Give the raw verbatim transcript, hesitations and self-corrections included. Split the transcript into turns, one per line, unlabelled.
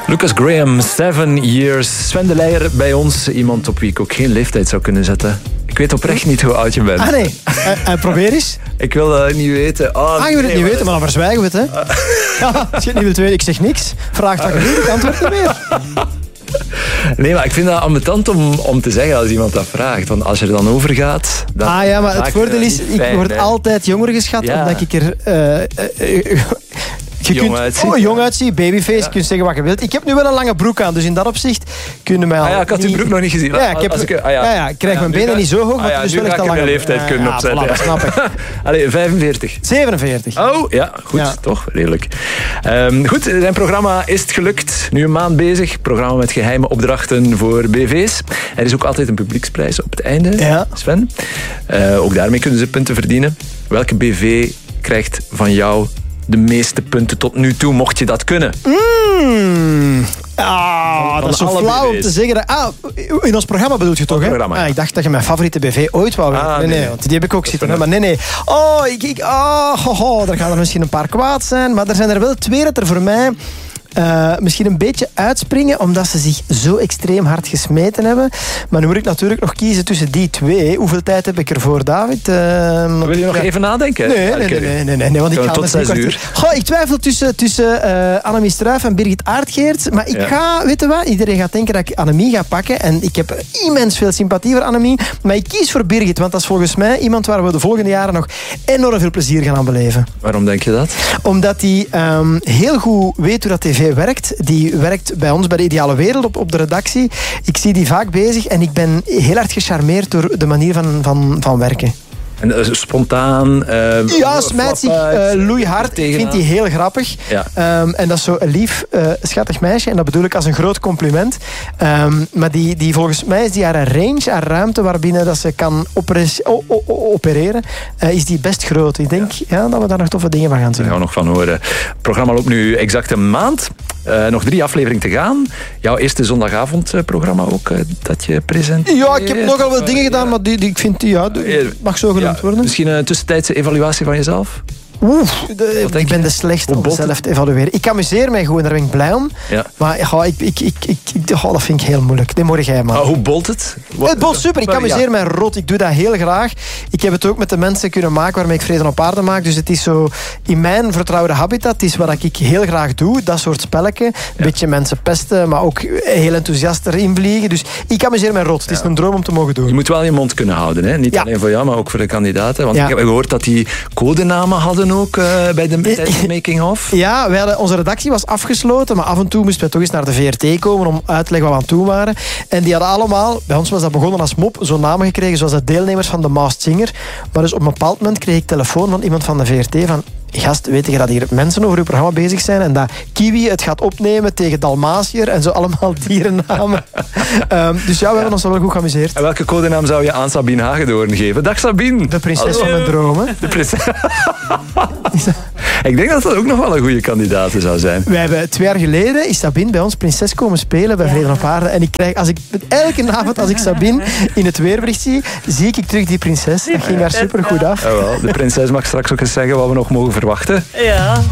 Lucas Graham, seven years. Sven de Leijer bij ons. Iemand op wie ik ook geen leeftijd zou kunnen zetten. Ik weet oprecht niet hoe oud je bent.
Ah nee, uh, uh, probeer eens.
Ik wil dat niet weten. Oh,
ah, je wil het
nee,
niet weten, maar dan verzwijgen we het. Hè. Uh. Ja, als je het niet wilt weten, ik zeg niks. Vraag wat je wilt, ik antwoord niet meer.
Nee, maar ik vind dat ambetant om, om te zeggen als iemand dat vraagt. Want als je er dan over gaat... Dan
ah ja, maar het voordeel is, ik
fijn,
word
hè. altijd
jonger geschat, ja. Omdat ik er... Uh, uh, uh, Je
jong
kunt,
uitzien.
Oh, jong uitzien, babyface, ja. Je kunt zeggen wat je wilt. Ik heb nu wel een lange broek aan, dus in dat opzicht kunnen mij al...
Ah ja, ik had
niet...
uw broek nog niet gezien.
Ja, ik, heb...
Als ik, ah ja.
Ja, ja, ik krijg
ja,
mijn benen
ga...
niet zo hoog,
ah ja,
dus
nu
wel echt
ga
al
ik mijn leeftijd
ja,
kunnen
ja,
opzetten.
Voilà,
ja.
dat snap ik.
Allee, vijfenveertig.
zevenenveertig.
Oh, ja, goed, ja. Toch, redelijk. Um, goed, zijn programma is het gelukt. Nu een maand bezig. Programma met geheime opdrachten voor B V's. Er is ook altijd een publieksprijs op het einde,
ja.
Sven. Uh, ook daarmee kunnen ze punten verdienen. Welke B V krijgt van jou de meeste punten tot nu toe, mocht je dat kunnen?
Mm. Ah, van, dat is zo flauw om te zeggen. Dat, ah, in ons programma bedoel je toch, hè?
Programma, ja.
ah, ik dacht dat je mijn favoriete B V ooit wou weten.
Ah,
nee, nee, nee, want die heb ik ook zitten. Hè? Maar nee, nee. Oh, ik, ik, oh, oh, oh, er gaan er misschien een paar kwaad zijn. Maar er zijn er wel twee dat er voor mij... Uh, misschien een beetje uitspringen, omdat ze zich zo extreem hard gesmeten hebben. Maar nu moet ik natuurlijk nog kiezen tussen die twee. Hoeveel tijd heb ik ervoor, David? Uh,
Wil je nog ja. even nadenken?
Nee, nee, nee, nee, nee, nee, nee want ik ga
tot zes uur.
Goh, ik twijfel tussen, tussen uh, Annemie Struijf en Birgit Aardgeert. Maar ik ja. ga, weet je wat? Iedereen gaat denken dat ik Annemie ga pakken. En ik heb immens veel sympathie voor Annemie. Maar ik kies voor Birgit, want dat is volgens mij iemand waar we de volgende jaren nog enorm veel plezier gaan aan beleven.
Waarom denk je dat?
Omdat die um, heel goed weet hoe dat tv werkt. Die werkt bij ons bij de Ideale Wereld op, op de redactie. Ik zie die vaak bezig en ik ben heel hard gecharmeerd door de manier van, van, van werken.
En uh, spontaan... Uh,
ja, smijt zich uh, loeihard. Ik vind die heel grappig. Ja. Um, en dat is zo een lief, uh, schattig meisje. En dat bedoel ik als een groot compliment. Um, maar die, die, volgens mij is die haar range, haar ruimte waarbinnen dat ze kan opere- o- o- opereren, uh, is die best groot. Ik denk ja. Ja, dat we daar nog toffe dingen van gaan zien.
Daar gaan we nog van horen. Het programma loopt nu exact een maand. Uh, nog drie afleveringen te gaan. Jouw eerste zondagavondprogramma ook, uh, dat je presenteert.
Ja, ik heb nogal wel dingen gedaan, maar die, die, ik vind die, ja, die mag zo genoemd ja, worden.
Misschien een tussentijdse evaluatie van jezelf?
Oeh, de, ik ben de slechtste om mezelf te evalueren. Ik amuseer mij gewoon, daar ben ik blij om. Ja. Maar ja, ik, ik, ik, ik, ik, oh, dat vind ik heel moeilijk. Dat moet jij maar.
Ah, hoe bolt het?
Wat, het bolt super. Ik amuseer ja. mij rot. Ik doe dat heel graag. Ik heb het ook met de mensen kunnen maken waarmee ik Vrede op Aarde maak. Dus het is zo in mijn vertrouwde habitat. Het is wat ik heel graag doe. Dat soort spelletje. Een ja. beetje mensen pesten, maar ook heel enthousiast erin vliegen. Dus ik amuseer mij rot. Het is ja. een droom om te mogen doen.
Je moet wel je mond kunnen houden. Hè? Niet ja. alleen voor jou, maar ook voor de kandidaten. Want ja. ik heb gehoord dat die codenamen hadden ook uh, bij de making-of.
Ja, wij hadden, onze redactie was afgesloten, maar af en toe moesten we toch eens naar de V R T komen om uit te leggen wat we aan het doen waren. En die hadden allemaal, bij ons was dat begonnen als mop, zo'n namen gekregen zoals de deelnemers van The Masked Singer. Maar dus op een bepaald moment kreeg ik telefoon van iemand van de V R T van... Gast, weet je dat hier mensen over uw programma bezig zijn en dat Kiwi het gaat opnemen tegen Dalmatiër en zo allemaal dierennamen. um, dus ja, we ja. hebben ons wel goed geamuseerd.
En welke codenaam zou je aan Sabine Hagedoorn geven? Dag Sabine!
De prinses Hallo. van mijn dromen.
De prinses... Ik denk dat dat ook nog wel een goede kandidaat zou zijn.
Wij hebben twee jaar geleden is Sabine bij ons prinses komen spelen bij Vrede op Aarde. En ik krijg, als ik, elke avond als ik Sabine in het weerbericht zie, zie ik terug die prinses. Dat ging daar super goed af.
Ja, wel. De prinses mag straks ook eens zeggen wat we nog mogen verwachten.
Ja.